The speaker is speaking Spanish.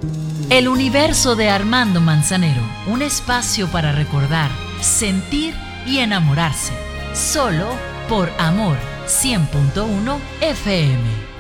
El universo de Armando Manzanero, un espacio para recordar, sentir y enamorarse. Solo por Amor 100.1 FM.